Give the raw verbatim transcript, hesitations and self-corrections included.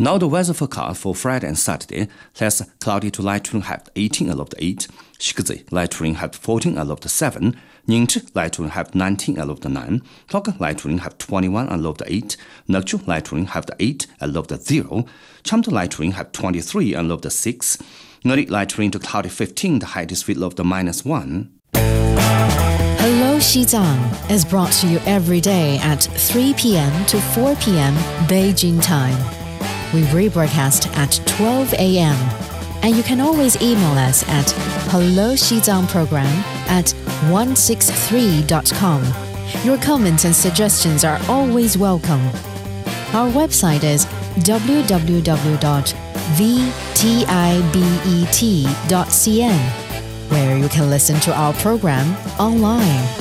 Now the weather forecast for Friday and Saturday has cloudy to light rain have eighteen and low to eight, Shigzi light rain have fourteen and low to seven, Ningzhi light rain have nineteen and low to nine, Toga light rain have twenty-one and low to eight, Nekchu light rain have eight and low to zero, Chamtu light rain have twenty-three and low to six, Ngari light rain to cloudy fifteen, the height is low to minus one. Hello Xizang is brought to you every day at three p.m. to four p.m. Beijing time. We rebroadcast at twelve a.m. and you can always email us at hello xizang program at one six three dot com. Your comments and suggestions are always welcome. Our website is w w w dot v tibet dot c n, where you can listen to our program online.